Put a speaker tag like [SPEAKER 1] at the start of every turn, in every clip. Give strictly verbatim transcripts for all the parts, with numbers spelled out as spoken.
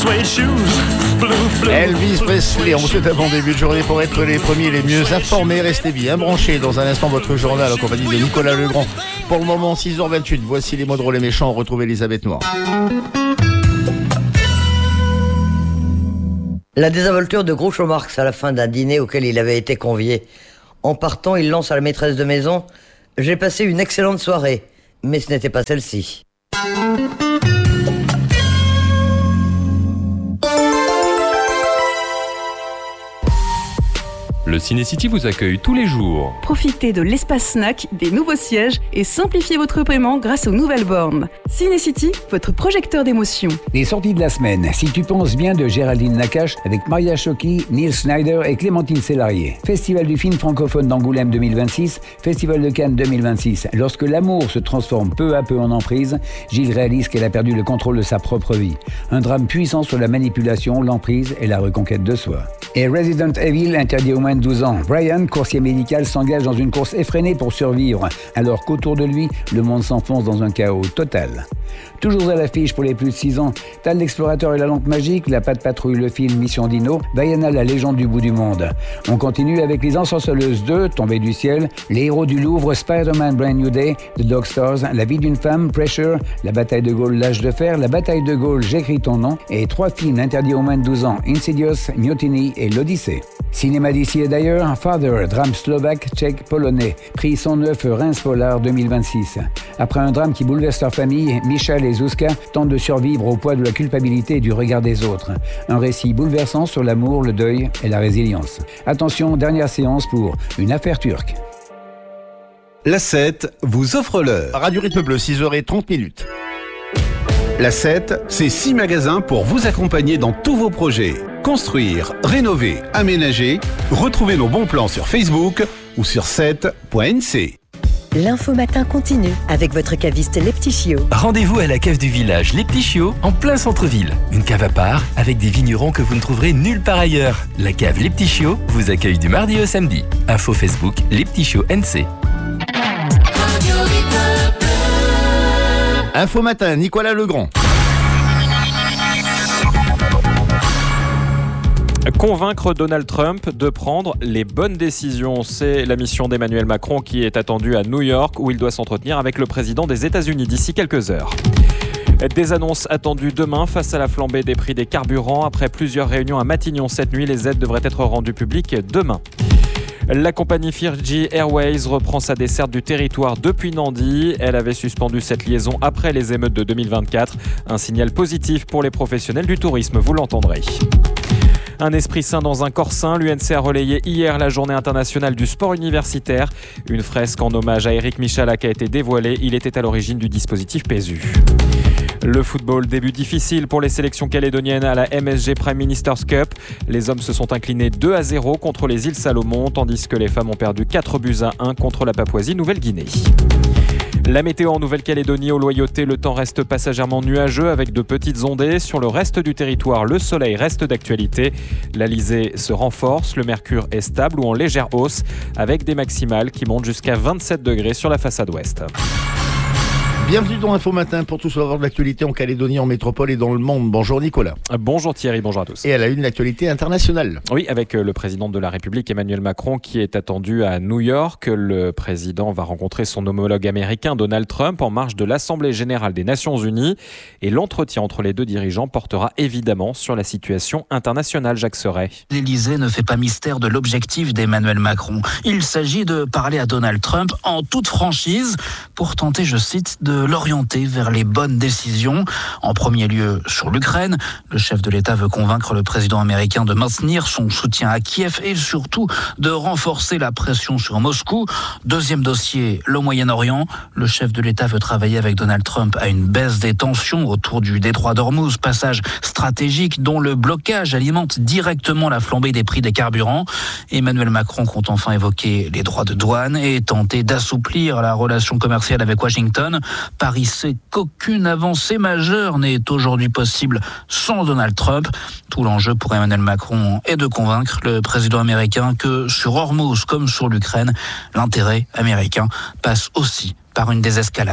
[SPEAKER 1] suede shoes. Blue, blue,
[SPEAKER 2] Elvis Presley, on vous souhaite un bon début de journée pour être les premiers et les mieux informés. Restez bien branchés. Dans un instant, votre journal en compagnie de Nicolas Legrand. Pour le moment, six heures vingt-huit, voici les mots drôles et méchants. On retrouve Elisabeth Noir.
[SPEAKER 3] La désinvolture de Groucho Marx à la fin d'un dîner auquel il avait été convié. En partant, il lance à la maîtresse de maison « J'ai passé une excellente soirée, mais ce n'était pas celle-ci. »
[SPEAKER 4] Le Ciné-City vous accueille tous les jours.
[SPEAKER 5] Profitez de l'espace snack, des nouveaux sièges et simplifiez votre paiement grâce aux nouvelles bornes. Ciné-City, votre projecteur d'émotions.
[SPEAKER 6] Les sorties de la semaine. Si tu penses bien de Géraldine Nakache avec Maria Choki, Neil Snyder et Clémentine Sélarié. Festival du film francophone d'Angoulême deux mille vingt-six, Festival de Cannes deux mille vingt-six. Lorsque l'amour se transforme peu à peu en emprise, Gilles réalise qu'elle a perdu le contrôle de sa propre vie. Un drame puissant sur la manipulation, l'emprise et la reconquête de soi. Et Resident Evil interdit aux moins de douze ans. Brian, coursier médical, s'engage dans une course effrénée pour survivre, alors qu'autour de lui, le monde s'enfonce dans un chaos total. Toujours à l'affiche pour les plus de six ans, Tal l'explorateur et la lampe magique, La Patte Patrouille, le film Mission Dino, Vaiana, la légende du bout du monde. On continue avec Les Ensorceleuses deux, Tombées du ciel, Les héros du Louvre, Spider-Man Brand New Day, The Dog Stars, La vie d'une femme, Pressure, La bataille de Gaulle, L'âge de fer, La bataille de Gaulle, J'écris ton nom, et trois films interdits aux moins de douze ans, Insidious, Mutiny et L'Odyssée. Cinéma d'ici et d'ailleurs, Father, drame slovaque, tchèque, polonais, prix cent neuf Reims Polar deux mille vingt-six. Après un drame qui bouleverse leur famille, Michal et Zuzka tentent de survivre au poids de la culpabilité et du regard des autres. Un récit bouleversant sur l'amour, le deuil et la résilience. Attention, dernière séance pour Une affaire turque.
[SPEAKER 7] La sept vous offre l'heure.
[SPEAKER 2] Radio Rythme Bleu, six heures trente minutes.
[SPEAKER 7] La sept, c'est six magasins pour vous accompagner dans tous vos projets. Construire, rénover, aménager. Retrouvez nos bons plans sur Facebook ou sur sept point n c.
[SPEAKER 8] L'info matin continue avec votre caviste Les Petits Chiots.
[SPEAKER 9] Rendez-vous à la cave du village Les Petits Chiots en plein centre-ville. Une cave à part avec des vignerons que vous ne trouverez nulle part ailleurs. La cave Les Petits Chiots vous accueille du mardi au samedi. Info Facebook Les Petits Chiots N C.
[SPEAKER 2] Info matin, Nicolas Legrand.
[SPEAKER 10] Convaincre Donald Trump de prendre les bonnes décisions. C'est la mission d'Emmanuel Macron qui est attendue à New York où il doit s'entretenir avec le président des États-Unis d'ici quelques heures. Des annonces attendues demain face à la flambée des prix des carburants. Après plusieurs réunions à Matignon cette nuit, les aides devraient être rendues publiques demain. La compagnie Fiji Airways reprend sa desserte du territoire depuis Nandi. Elle avait suspendu cette liaison après les émeutes de deux mille vingt-quatre. Un signal positif pour les professionnels du tourisme, vous l'entendrez. Un esprit sain dans un corps sain, l'U N C a relayé hier la journée internationale du sport universitaire. Une fresque en hommage à Éric Michalak a été dévoilée. Il était à l'origine du dispositif P E S U. Le football, début difficile pour les sélections calédoniennes à la M S G Prime Minister's Cup. Les hommes se sont inclinés deux à zéro contre les îles Salomon, tandis que les femmes ont perdu quatre buts à un contre la Papouasie-Nouvelle-Guinée. La météo en Nouvelle-Calédonie, aux Loyautés, le temps reste passagèrement nuageux avec de petites ondées. Sur le reste du territoire, le soleil reste d'actualité. L'Alizé se renforce, le mercure est stable ou en légère hausse avec des maximales qui montent jusqu'à vingt-sept degrés sur la façade ouest.
[SPEAKER 2] Bienvenue dans Info Matin pour tout savoir de l'actualité en Calédonie, en métropole et dans le monde. Bonjour Nicolas.
[SPEAKER 10] Bonjour Thierry, bonjour à tous.
[SPEAKER 2] Et à la une, l'actualité internationale.
[SPEAKER 10] Oui, avec le président de la République Emmanuel Macron qui est attendu à New York. Le président va rencontrer son homologue américain Donald Trump en marge de l'Assemblée générale des Nations Unies. Et l'entretien entre les deux dirigeants portera évidemment sur la situation internationale. Jacques Serret.
[SPEAKER 11] L'Élysée ne fait pas mystère de l'objectif d'Emmanuel Macron. Il s'agit de parler à Donald Trump en toute franchise pour tenter, je cite, de l'orienter vers les bonnes décisions. En premier lieu, sur l'Ukraine, le chef de l'État veut convaincre le président américain de maintenir son soutien à Kiev et surtout de renforcer la pression sur Moscou. Deuxième dossier, le Moyen-Orient. Le chef de l'État veut travailler avec Donald Trump à une baisse des tensions autour du détroit d'Ormuz, passage stratégique dont le blocage alimente directement la flambée des prix des carburants. Emmanuel Macron compte enfin évoquer les droits de douane et tenter d'assouplir la relation commerciale avec Washington. Paris sait qu'aucune avancée majeure n'est aujourd'hui possible sans Donald Trump. Tout l'enjeu pour Emmanuel Macron est de convaincre le président américain que sur Ormuz comme sur l'Ukraine, l'intérêt américain passe aussi par une désescalade.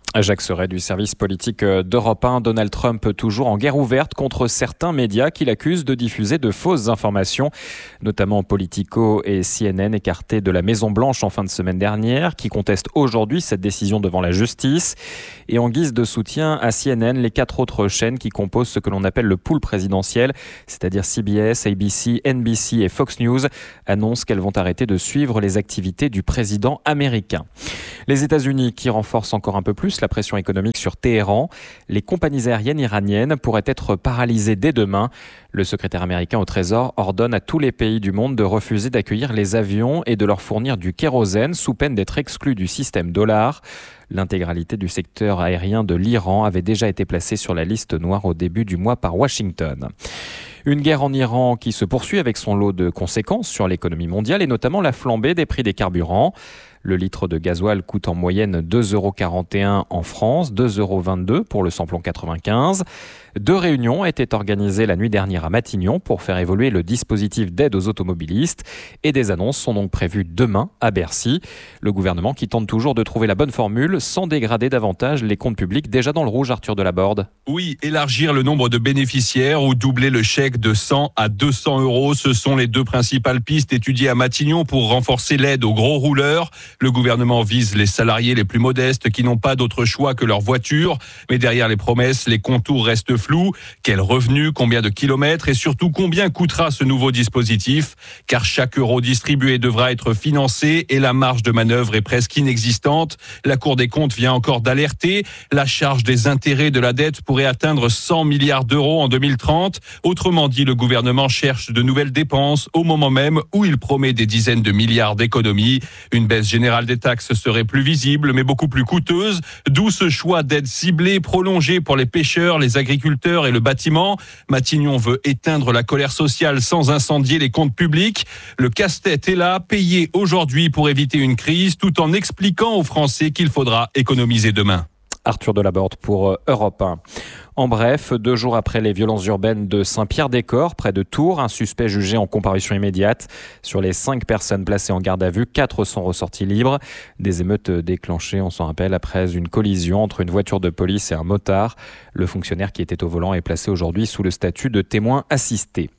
[SPEAKER 10] Jacques Serret du service politique d'Europe un. Donald Trump toujours en guerre ouverte contre certains médias qui l'accusent de diffuser de fausses informations, notamment Politico et C N N écartés de la Maison-Blanche en fin de semaine dernière, qui contestent aujourd'hui cette décision devant la justice. Et en guise de soutien à C N N, les quatre autres chaînes qui composent ce que l'on appelle le pool présidentiel, c'est-à-dire C B S, A B C, N B C et Fox News, annoncent qu'elles vont arrêter de suivre les activités du président américain. Les États-Unis qui renforcent encore un peu plus la pression économique sur Téhéran. Les compagnies aériennes iraniennes pourraient être paralysées dès demain. Le secrétaire américain au Trésor ordonne à tous les pays du monde de refuser d'accueillir les avions et de leur fournir du kérosène sous peine d'être exclus du système dollar. L'intégralité du secteur aérien de l'Iran avait déjà été placée sur la liste noire au début du mois par Washington. Une guerre en Iran qui se poursuit avec son lot de conséquences sur l'économie mondiale et notamment la flambée des prix des carburants. Le litre de gasoil coûte en moyenne deux euros quarante et un en France, deux euros vingt-deux pour le samplon quatre-vingt-quinze. Deux réunions étaient organisées la nuit dernière à Matignon pour faire évoluer le dispositif d'aide aux automobilistes et des annonces sont donc prévues demain à Bercy. Le gouvernement qui tente toujours de trouver la bonne formule sans dégrader davantage les comptes publics déjà dans le rouge. Arthur Delaborde.
[SPEAKER 12] Oui, élargir le nombre de bénéficiaires ou doubler le chèque de cent à deux cents euros, ce sont les deux principales pistes étudiées à Matignon pour renforcer l'aide aux gros rouleurs. Le gouvernement vise les salariés les plus modestes qui n'ont pas d'autre choix que leur voiture. Mais derrière les promesses, les contours restent flous. Quel revenu, combien de kilomètres et surtout combien coûtera ce nouveau dispositif? Car chaque euro distribué devra être financé et la marge de manœuvre est presque inexistante. La Cour des comptes vient encore d'alerter. La charge des intérêts de la dette pourrait atteindre cent milliards d'euros en deux mille trente. Autrement dit, le gouvernement cherche de nouvelles dépenses au moment même où il promet des dizaines de milliards d'économies. Une baisse générale des taxes serait plus visible mais beaucoup plus coûteuse. D'où ce choix d'aide ciblée prolongée pour les pêcheurs, les agriculteurs et le bâtiment. Matignon veut éteindre la colère sociale sans incendier les comptes publics. Le casse-tête est là, payé aujourd'hui pour éviter une crise, tout en expliquant aux Français qu'il faudra économiser demain.
[SPEAKER 10] Arthur Delaborde pour Europe un. En bref, deux jours après les violences urbaines de Saint-Pierre-des-Corps, près de Tours, un suspect jugé en comparution immédiate. Sur les cinq personnes placées en garde à vue, quatre sont ressorties libres. Des émeutes déclenchées, on s'en rappelle, après une collision entre une voiture de police et un motard. Le fonctionnaire qui était au volant est placé aujourd'hui sous le statut de témoin assisté.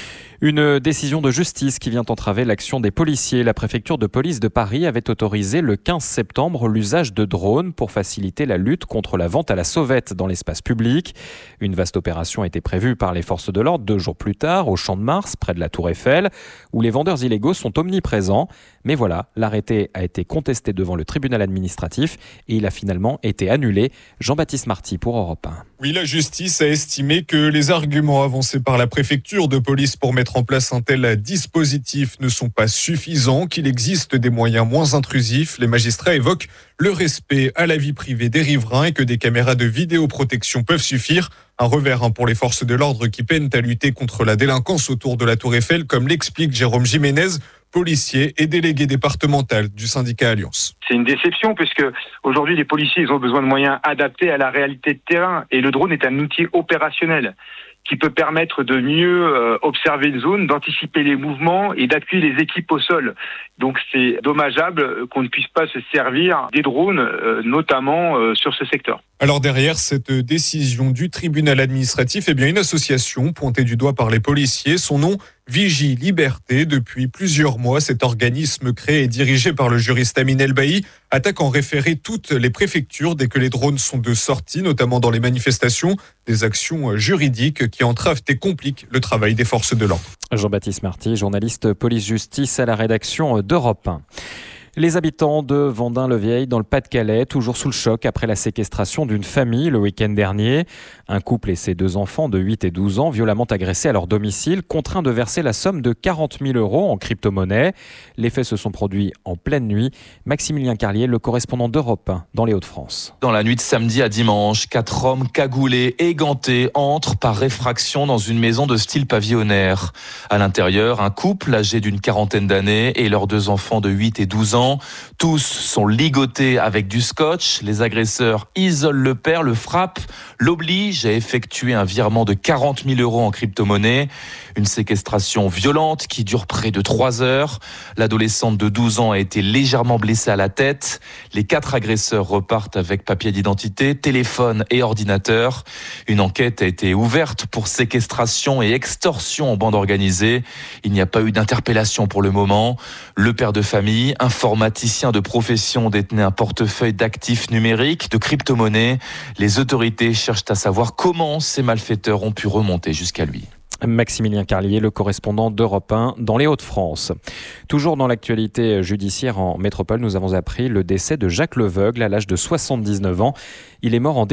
[SPEAKER 10] Une décision de justice qui vient entraver l'action des policiers. La préfecture de police de Paris avait autorisé le quinze septembre l'usage de drones pour faciliter la lutte contre la vente à la sauvette dans l'espace public. Une vaste opération a été prévue par les forces de l'ordre deux jours plus tard au Champ de Mars, près de la Tour Eiffel, où les vendeurs illégaux sont omniprésents. Mais voilà, l'arrêté a été contesté devant le tribunal administratif et il a finalement été annulé. Jean-Baptiste Marty pour Europe un.
[SPEAKER 13] Oui, la justice a estimé que les arguments avancés par la préfecture de police pour mettre en place un tel dispositif ne sont pas suffisants, qu'il existe des moyens moins intrusifs. Les magistrats évoquent le respect à la vie privée des riverains et que des caméras de vidéoprotection peuvent suffire. Un revers pour les forces de l'ordre qui peinent à lutter contre la délinquance autour de la Tour Eiffel, comme l'explique Jérôme Jiménez, policier et délégué départemental du syndicat Alliance.
[SPEAKER 14] C'est une déception puisque aujourd'hui les policiers ils ont besoin de moyens adaptés à la réalité de terrain et le drone est un outil opérationnel qui peut permettre de mieux euh, observer une zone, d'anticiper les mouvements et d'appuyer les équipes au sol. Donc c'est dommageable qu'on ne puisse pas se servir des drones, euh, notamment euh, sur ce secteur.
[SPEAKER 13] Alors derrière cette décision du tribunal administratif, eh bien une association pointée du doigt par les policiers, son nom Vigie Liberté. Depuis plusieurs mois, cet organisme créé et dirigé par le juriste Amin Elbaï attaque en référé toutes les préfectures dès que les drones sont de sortie, notamment dans les manifestations, des actions juridiques qui entravent et compliquent le travail des forces de l'ordre.
[SPEAKER 10] Jean-Baptiste Marty, journaliste police-justice à la rédaction d'Europe un. Les habitants de Vendin-le-Vieil dans le Pas-de-Calais, toujours sous le choc après la séquestration d'une famille le week-end dernier. Un couple et ses deux enfants de huit et douze ans violemment agressés à leur domicile, contraints de verser la somme de quarante mille euros en crypto-monnaie. Les faits se sont produits en pleine nuit. Maximilien Carlier, le correspondant d'Europe un dans les Hauts-de-France.
[SPEAKER 15] Dans la nuit de samedi à dimanche, quatre hommes cagoulés et gantés entrent par effraction dans une maison de style pavillonnaire. À l'intérieur, un couple âgé d'une quarantaine d'années et leurs deux enfants de huit et douze ans ans. Tous sont ligotés avec du scotch. Les agresseurs isolent le père, le frappent, l'obligent à effectuer un virement de quarante mille euros en crypto-monnaie. Une séquestration violente qui dure près de trois heures. L'adolescente de douze ans a été légèrement blessée à la tête. Les quatre agresseurs repartent avec papier d'identité, téléphone et ordinateur. Une enquête a été ouverte pour séquestration et extorsion en bande organisée. Il n'y a pas eu d'interpellation pour le moment. Le père de famille, informaticien de profession, détenait un portefeuille d'actifs numériques, de crypto-monnaies. Les autorités cherchent à savoir comment ces malfaiteurs ont pu remonter jusqu'à lui.
[SPEAKER 10] Maximilien Carlier, le correspondant d'Europe un dans les Hauts-de-France. Toujours dans l'actualité judiciaire en métropole, nous avons appris le décès de Jacques Leveugle à l'âge de soixante-dix-neuf ans. Il est mort en